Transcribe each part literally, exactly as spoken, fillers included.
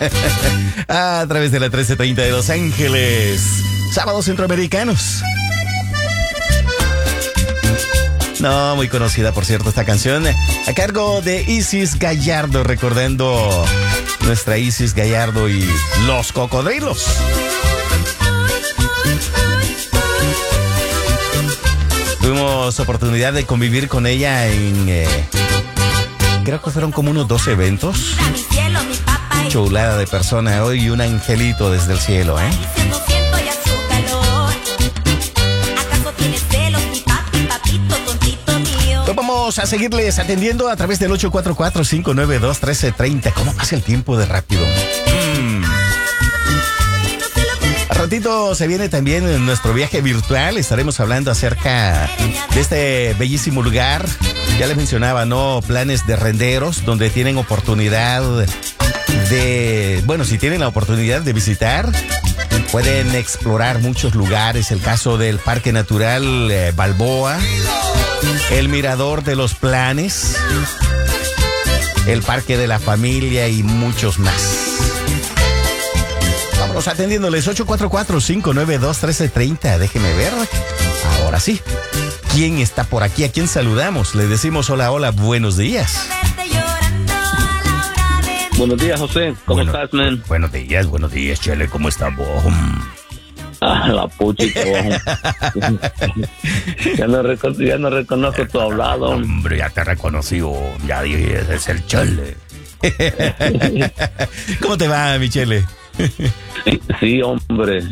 A través de la trece treinta de Los Ángeles. Sábados Centroamericanos. No, muy conocida, por cierto, esta canción. A cargo de Isis Gallardo, recordando nuestra Isis Gallardo y Los Cocodrilos. Tuvimos oportunidad de convivir con ella en... Eh, creo que fueron como unos dos eventos. Chulada de persona hoy y un angelito desde el cielo, ¿eh? Pues vamos a seguirles atendiendo a través del ocho cuatro cuatro, cinco nueve dos, uno tres tres cero. ¿Cómo pasa el tiempo de rápido? Mm. A ratito se viene también en nuestro viaje virtual. Estaremos hablando acerca de este bellísimo lugar. Ya les mencionaba, ¿no? Planes de renderos donde tienen oportunidad de... Bueno, si tienen la oportunidad de visitar, pueden explorar muchos lugares. El caso del Parque Natural eh, Balboa, el Mirador de los Planes, el Parque de la Familia y muchos más. Vámonos atendiéndoles. Ocho cuatro cuatro, cinco nueve dos, uno tres tres cero. Déjeme ver. Ahora sí. ¿Quién está por aquí? ¿A quién saludamos? Le decimos hola, hola, buenos días. Buenos días, José. ¿Cómo bueno, estás, man? Buenos días, buenos días, Chele. ¿Cómo estás vos? Ah, la puchita. ya, no reco- ya no reconozco tu hablado. Hombre, ya te reconocí. Ya dije, es el Chele. ¿Cómo te va, mi Chele? sí, sí, hombre.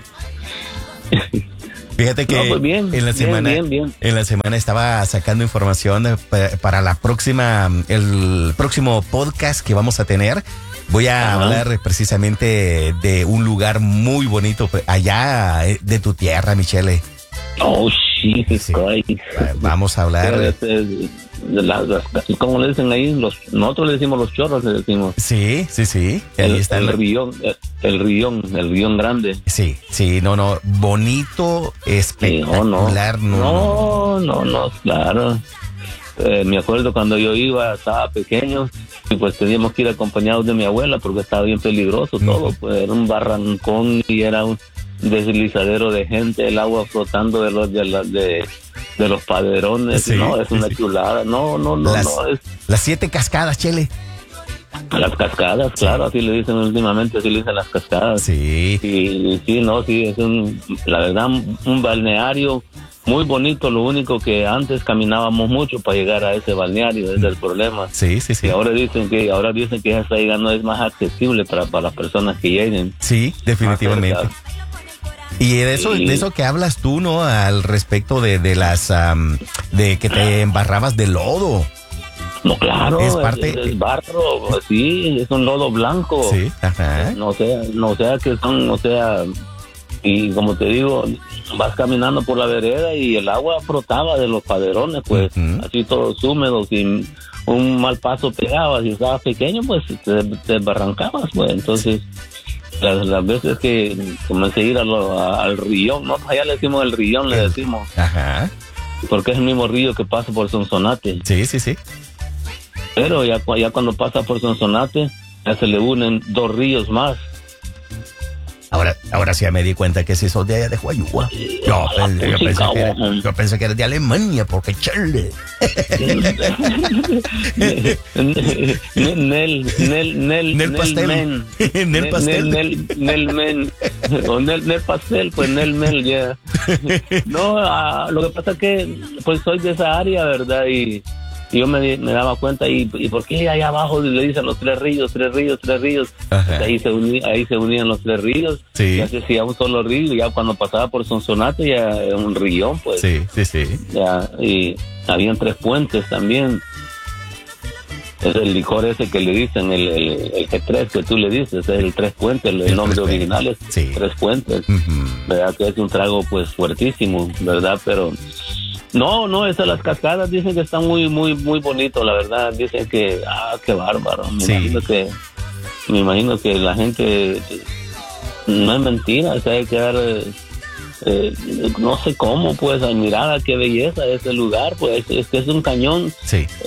Fíjate que no, pues bien, en la semana bien, bien, bien. en la semana estaba sacando información para la próxima el próximo podcast que vamos a tener. Voy a Ajá. hablar precisamente de un lugar muy bonito allá de tu tierra, Michele. Oh, Jesus sí. Christ. Vamos a hablar de, de, de las, las, ¿cómo le dicen ahí? Los, nosotros le decimos los chorros, le decimos. Sí, sí, sí. Ahí el, está el, el rión, el, el rión, el rión grande. Sí, sí, no, no, bonito, espectacular. Sí, no, no, no, no, no, claro. Eh, me acuerdo cuando yo iba, estaba pequeño, y pues teníamos que ir acompañados de mi abuela porque estaba bien peligroso no. todo, pues era un barrancón y era un deslizadero de gente, el agua flotando de los de, la, de, de los paderones, sí, no, es una sí. chulada, no, no, no, las, no es... Las siete cascadas, Chele. Las cascadas, claro, así le dicen últimamente, así le dicen las cascadas. Sí. Y sí, no, sí, es un, la verdad, un balneario muy bonito. Lo único que antes caminábamos mucho para llegar a ese balneario, ese es el problema. Sí, sí, sí. Y ahora dicen que, ahora dicen que esa isla no es más accesible para, para las personas que lleguen. Sí, definitivamente. Y de eso, sí. de eso que hablas tú, ¿no? Al respecto de, de las, um, de que te embarrabas de lodo. No, claro, es parte es, es barro, sí, es un lodo blanco. Sí, ajá. No sea, no sea que son, o sea, y como te digo, vas caminando por la vereda y el agua frotaba de los paderones, pues, uh-huh. así todos húmedos, y un mal paso pegaba, si estabas pequeño, pues te, te barrancabas, pues, entonces, las, las veces que comencé a ir a lo, a, al río, no, allá le decimos el río, le decimos. Ajá. Porque es el mismo río que pasa por Sonsonate. Sí, sí, sí. Pero ya, ya cuando pasa por Sonsonate, ya se le unen dos ríos más. Ahora, ahora sí me di cuenta que si sos de allá de Huayúa. Yo, pensé, yo, pensé que era, yo pensé que eres de Alemania, porque Chile. Nel, Nel, Nel, Nel pastel. Nel pastel. Nel, Nel, men. O Nel, Nel pastel, pues Nel, Mel, ya. No, uh, lo que pasa es que, pues soy de esa área, ¿verdad? Y Y yo me, me daba cuenta, y, y por qué allá abajo le dicen los tres ríos, tres ríos, tres ríos. Ahí se, uní, ahí se unían los tres ríos. Sí. Ya se hacía un solo río, ya cuando pasaba por Sonsonate ya era un río, pues. Sí, sí, sí. Ya, y habían tres puentes también. Es el licor ese que le dicen, el, el, el G tres que tú le dices, es el Tres Puentes, el, el nombre original es sí. Tres Puentes. Uh-huh. ¿Verdad? Que es un trago pues fuertísimo, ¿verdad? Pero... No, no, esas las cascadas dicen que están muy, muy, muy bonitos, la verdad. Dicen que, ah, qué bárbaro. Me sí. imagino que, me imagino que la gente, no es mentira, o sea, hay que dar, eh, no sé cómo, pues, admirada, qué belleza ese lugar, pues, es que es un cañón. Sí. Eh,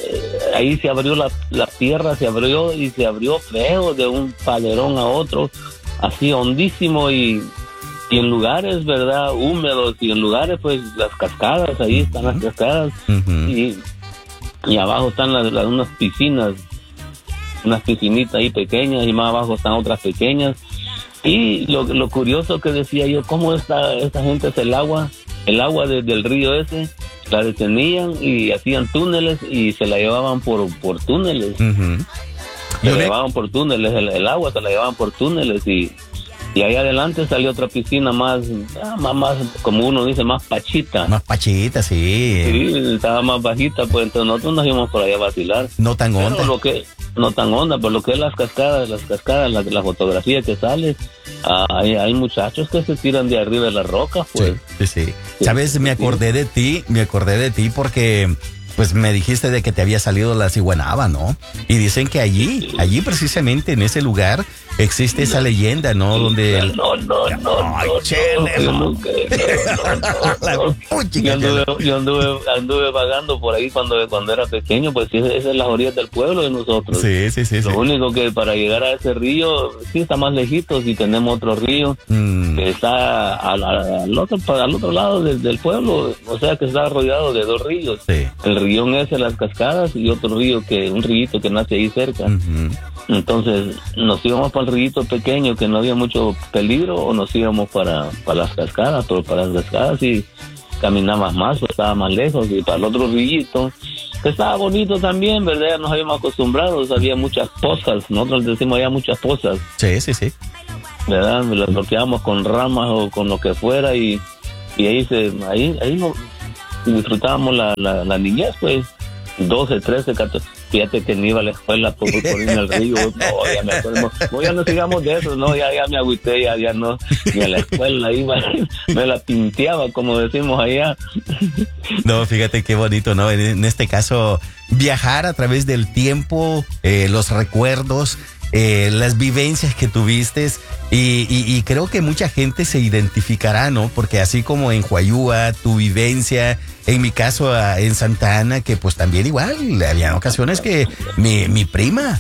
ahí se abrió la, la tierra, se abrió y se abrió feo de un paderón a otro, así hondísimo y, y en lugares, ¿verdad? Húmedos y en lugares, pues, las cascadas, ahí están las cascadas uh-huh. y, y abajo están las, las, unas piscinas, unas piscinitas ahí pequeñas y más abajo están otras pequeñas. Y lo, lo curioso que decía yo, cómo esta, esta gente es el agua, el agua de, del río ese, la detenían y hacían túneles y se la llevaban por, por túneles. Uh-huh. Se la me... llevaban por túneles, el, el agua se la llevaban por túneles y, y ahí adelante salió otra piscina más, más, más, como uno dice, más pachita. Más pachita, sí. Sí, estaba más bajita, pues entonces nosotros nos íbamos por allá a vacilar. No tan honda. Pero lo que, no tan honda, pero lo que es las cascadas, las cascadas, la, la fotografía que sale, ah, hay, hay muchachos que se tiran de arriba de las rocas, pues. Sí, sí, sí. sí Sabes, me acordé sí. de ti, me acordé de ti porque... Pues me dijiste de que te había salido la ciguanaba, ¿no? Y dicen que allí, allí precisamente en ese lugar existe esa leyenda, ¿no? Donde el... No, no, no, Ay, no, chele, no, no, no, no, no. Yo anduve, yo anduve, anduve vagando por ahí cuando, cuando era pequeño, pues esa es las orillas del pueblo de nosotros. Sí, sí, sí. Lo sí. único que para llegar a ese río, sí está más lejitos y tenemos otro río mm. que está al, al, otro, al otro lado del, del pueblo, o sea que está rodeado de dos ríos. Sí. El río ese, las cascadas, y otro río que, un río que nace ahí cerca. Uh-huh. Entonces, nos íbamos para el río pequeño que no había mucho peligro, o nos íbamos para, para las cascadas, pero para las cascadas sí caminabas más, pues estaba más lejos, y para el otro río que estaba bonito también, ¿verdad? Nos habíamos acostumbrado, había muchas pozas, nosotros decimos había muchas pozas. Sí, sí, sí. ¿Verdad? Las bloqueábamos con ramas o con lo que fuera, y, y ahí se, ahí, ahí no disfrutábamos la, la, la niñez, pues, doce, trece, catorce, fíjate que ni iba a la escuela por, por ir al río, no, ya me acuerdo, no, ya no sigamos de eso, no, ya, ya me agüité, ya, ya no, ni a la escuela iba, me la pinteaba, como decimos allá. No, fíjate qué bonito, ¿no? En, en este caso, viajar a través del tiempo, eh, los recuerdos, Eh, las vivencias que tuviste y, y, y creo que mucha gente se identificará, ¿no? Porque así como en Huayúa, tu vivencia, en mi caso en Santa Ana, que pues también igual, había ocasiones que mi, mi prima,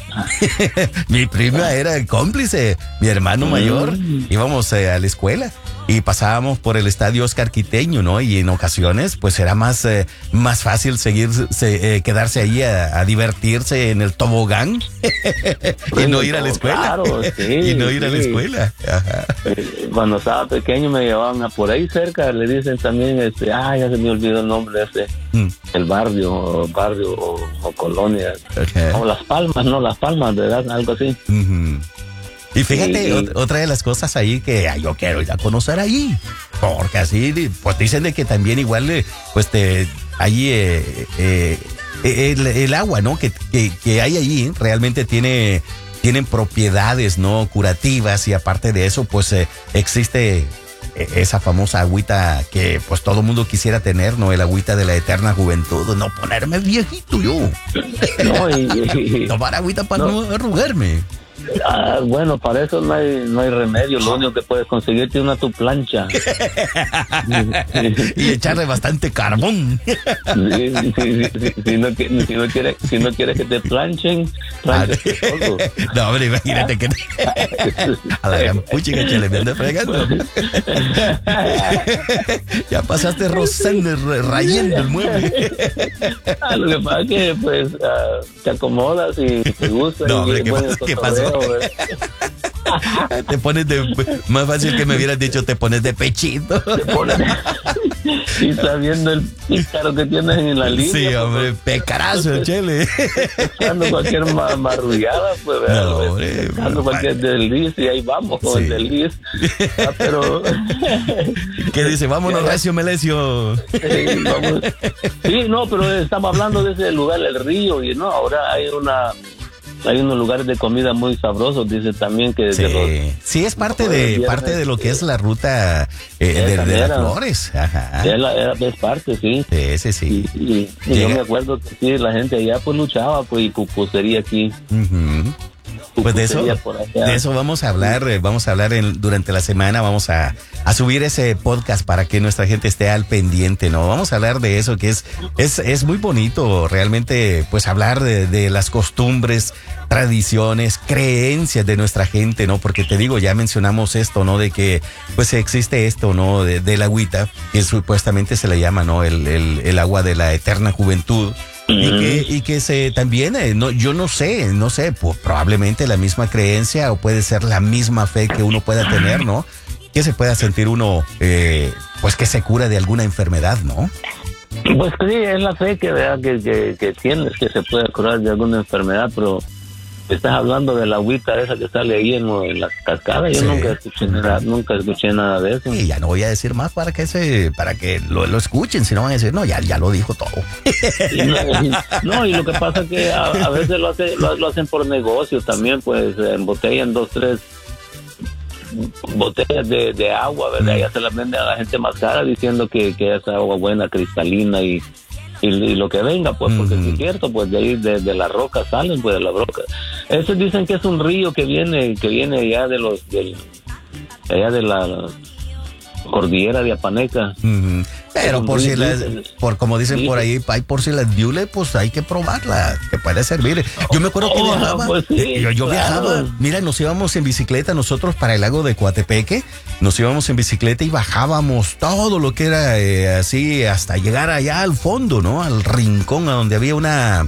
mi prima era el cómplice, mi hermano mayor, íbamos eh, a la escuela y pasábamos por el estadio Oscar Quiteño, ¿no? Y en ocasiones, pues era más, eh, más fácil seguir, se, eh, quedarse ahí a, a divertirse en el tobogán y no ir a la escuela. Claro, sí, y no ir sí. a la escuela. Ajá. Cuando estaba pequeño me llevaban a por ahí cerca, le dicen también, este, ah, ya se me olvidó el nombre este, mm. el barrio, o barrio, o, o colonia, okay. o Las Palmas, no, Las Palmas, ¿verdad? Algo así. Uh-huh. Y fíjate, sí, sí. otra de las cosas ahí que ay, yo quiero ir a conocer ahí, porque así, pues dicen de que también igual, pues te, ahí eh, eh, el, el agua, ¿no? Que, que, que hay allí realmente tiene, tienen propiedades, ¿no? Curativas y aparte de eso, pues eh, existe esa famosa agüita que pues todo mundo quisiera tener, ¿no? El agüita de la eterna juventud, no ponerme viejito yo. No, y, y, tomar agüita para no, no arrugarme. Ah, bueno, para eso no hay, no hay remedio. Lo único que puedes conseguirte es una tu plancha. Y echarle bastante carbón. Sí, sí, sí, sí, si, no, si, no quieres, si no quieres que te planchen, planchate solo. No, hombre, imagínate que te... A la gran puchica que le me anda fregando. Ya pasaste rozando, rayando el mueble. Ah, lo que pasa es que pues uh, te acomodas y te gusta. No, y hombre, ¿qué, pasa, ¿qué pasó? Te pones de... Más fácil que me hubieras dicho, te pones de pechito. Te pones de... Y sabiendo el pícaro que tienes en la línea. Sí, hombre, pues, pecarazo, el chele. Echando cualquier ma marrullada, pues, ¿verdad? No, hombre. Echando cualquier desliz y ahí vamos con sí. el desliz. Ah, pero... ¿Qué dice? Vámonos, recio, Melesio. Sí, vamos. Sí, no, pero estamos hablando de ese lugar, el río, y no, ahora hay una... Hay unos lugares de comida muy sabrosos, dice también que... Sí, los, sí es parte de viernes, parte de lo que es la ruta eh, de, de las flores. Ajá. Es, la, es parte, sí. Sí, sí, sí. Y, y, y yo me acuerdo que sí, la gente allá pues luchaba, pues, y pupusería aquí. Uh-huh. Pues de eso, de eso vamos a hablar, eh, vamos a hablar en, durante la semana, vamos a, a subir ese podcast para que nuestra gente esté al pendiente, ¿no? Vamos a hablar de eso, que es, es, es muy bonito realmente, pues hablar de, de las costumbres, tradiciones, creencias de nuestra gente, ¿no? Porque te digo, ya mencionamos esto, ¿no? De que, pues existe esto, ¿no? De, de la agüita, que supuestamente se le llama, ¿no? El, el, el agua de la eterna juventud. Y que, y que se también, eh, no, yo no sé, no sé, pues, probablemente la misma creencia o puede ser la misma fe que uno pueda tener, ¿no? Que se pueda sentir uno, eh, pues que se cura de alguna enfermedad, ¿no? Pues sí, es la fe que, ¿verdad? que, que, que tienes, que se puede curar de alguna enfermedad, pero estás hablando de la agüita esa que sale ahí en, en las cascadas. Yo sí. nunca escuché nada, nunca escuché nada de eso. Y ya no voy a decir más para que se, para que lo, lo escuchen, si no van a decir, no, ya, ya lo dijo todo. Y no, y, no, y lo que pasa es que a, a veces lo, hace, lo, lo hacen por negocio también, pues embotellan dos, tres botellas de, de agua, ¿verdad? Mm. Ya se las venden a la gente más cara diciendo que, que es agua buena, cristalina y Y, y lo que venga, pues, porque mm. es cierto, pues de ahí, de, de la roca salen, pues de la roca. Esos dicen que es un río que viene, que viene allá de los, del, allá de la, la cordillera de Apaneca. Mm. Pero por si las, por como dicen sí. por ahí, por si las viule, pues hay que probarla, que puede servir. Yo me acuerdo que oh, viajaba, pues sí, yo, yo claro. viajaba, mira, nos íbamos en bicicleta nosotros para el lago de Coatepeque, nos íbamos en bicicleta y bajábamos todo lo que era eh, así hasta llegar allá al fondo, ¿no? Al rincón, a donde había una,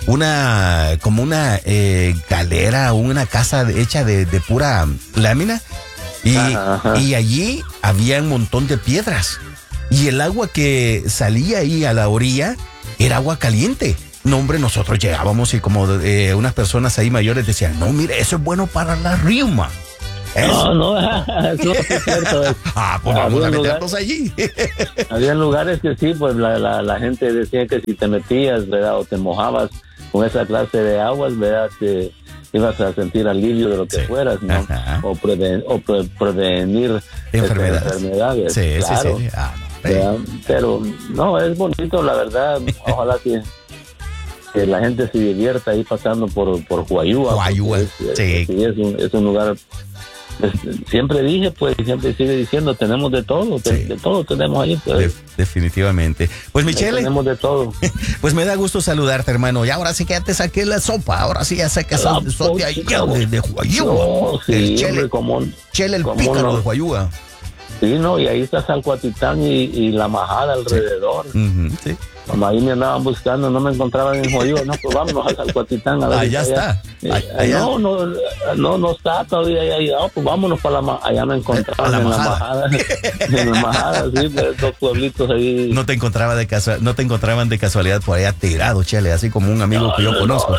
una, como una eh, galera, una casa hecha de, de pura lámina y, ajá, ajá. y allí había un montón de piedras. Y el agua que salía ahí a la orilla era agua caliente. No, hombre, nosotros llegábamos y como eh, unas personas ahí mayores decían, no, mire, eso es bueno para la riuma. Eso. No, no, eso es cierto. Ah, pues vamos a meternos allí. Había lugares que sí, pues la, la, la gente decía que si te metías, ¿verdad? O te mojabas con esa clase de aguas, ¿verdad? Te ibas a sentir alivio de lo que sí. fueras, ¿no? Ajá. O, preven, o pre, prevenir enfermedades. enfermedades. Sí, claro. sí, sí. Ah, no. Pero no, es bonito, la verdad. Ojalá que, que la gente se divierta ahí pasando por, por Huayúa. Huayúa, es, sí. Es, es, un, es un lugar. Pues, siempre dije, pues, siempre sigue diciendo, tenemos de todo, sí. de, de todo tenemos ahí. Pues. De, definitivamente. Pues, Michelle. Tenemos de todo. Pues me da gusto saludarte, hermano. Y ahora sí que ya te saqué la sopa, ahora sí ya sé que sos de allá, de, de Huayúa. No, sí, el Chele, hombre, como, Chele el como pícaro no. de Huayúa. Sí, no, y ahí está Salcuatitán y, y la majada alrededor. Sí. Uh-huh, sí. Como ahí me andaban buscando, no me encontraban en Huayúa, no, pues vámonos a Salcuatitán a ver. Allá está. Eh, allá. No, no, no, no está todavía allá. No, pues vámonos para la majada. Allá me encontraban la en majada. la majada. En la majada, sí, pues, dos pueblitos ahí. No te encontraba de casu- no te encontraban de casualidad por allá tirado, Chele, así como un amigo no, que yo no, conozco.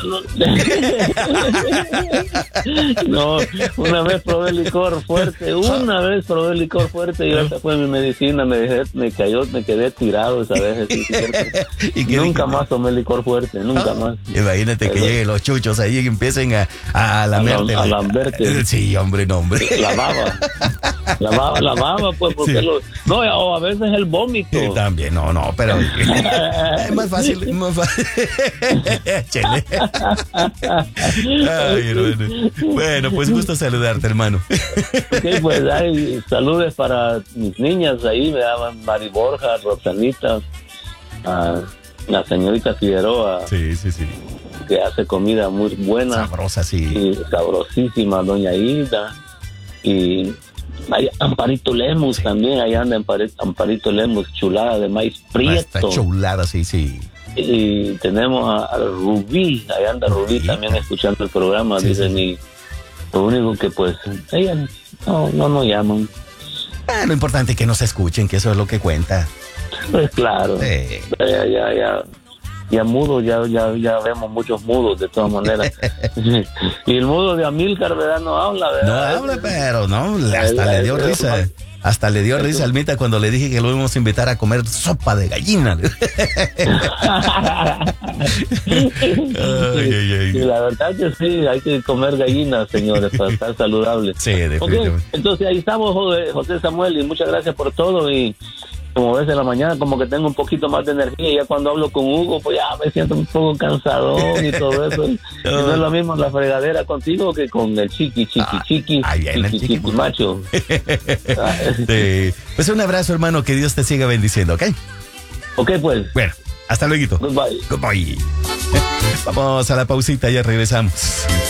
No, no, una vez probé licor fuerte, una vez probé licor fuerte y esa fue mi medicina, me dejé, me cayó, me quedé tirado esa vez. ¿Y nunca más tomé licor fuerte, nunca ah, más. Imagínate que Pero, lleguen los chuchos ahí y empiecen a, a lamerte. A, a lamberte. Sí, hombre, no, hombre. La baba. La baba, la baba, pues, porque sí. lo, no, o a veces el vómito. Sí, también, no, no, pero es más fácil, es más fácil. Chele. Ay, hermano. Bueno, pues gusto saludarte, hermano. Ok, pues hay saludos para mis niñas ahí, me daban Mari Borja, Roxanita, a la señorita Figueroa. Sí, sí, sí. Que hace comida muy buena. Sabrosa, sí. Y sabrosísima, doña Hilda. Y hay Amparito Lemus sí. también, ahí anda Amparito Lemus, chulada de maíz prieto. Está chulada, sí, sí. Y tenemos a, a Rubí, ahí anda Rubí, Rubí también escuchando el programa, sí, dicen, sí. y lo único que pues, ellas no, no nos llaman. Ah, lo importante es que nos escuchen, que eso es lo que cuenta. Pues claro, sí. ya, ya, ya. Ya mudos, ya, ya, ya vemos muchos mudos de todas maneras. Y el mudo de Amílcar, ¿verdad? No habla, ¿verdad? No habla, pero no, hasta le dio risa. Hasta le dio risa al Mita cuando le dije que lo íbamos a invitar a comer sopa de gallina. ay, ay, ay. Y la verdad que sí, hay que comer gallinas, señores, para estar saludables. Sí, definitivamente. Okay, entonces ahí estamos, José Samuel, y muchas gracias por todo. Y como ves en la mañana, como que tengo un poquito más de energía, y ya cuando hablo con Hugo, pues ya me siento un poco cansadón y todo eso. Y no es lo mismo la fregadera contigo que con el chiqui, chiqui, ah, chiqui, chiqui, chiqui, chiqui, macho. Sí. Pues un abrazo, hermano, que Dios te siga bendiciendo, ¿ok? Ok, pues. Bueno, hasta luego. Goodbye. Goodbye. Vamos a la pausita, ya regresamos.